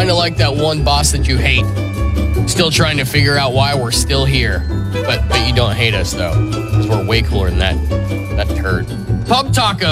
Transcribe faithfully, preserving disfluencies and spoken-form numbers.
Kind of like that one boss that you hate. Still trying to figure out why we're still here. But but you don't hate us, though, because we're way cooler than that, that turd. Pub Taco.